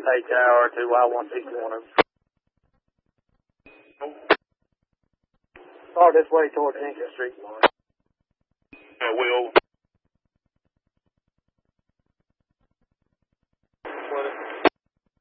Hey, Tower 2Y161. Start this way towards Lincoln Street. Will.